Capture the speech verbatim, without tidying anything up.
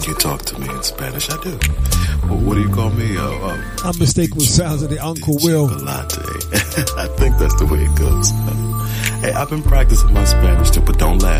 you talk to me in Spanish? I do. Well, what do you call me? Uh, uh, Unmistakable sounds of the Uncle Will. Chocolate. I think that's the way it goes. Hey, I've been practicing my Spanish too, but don't laugh.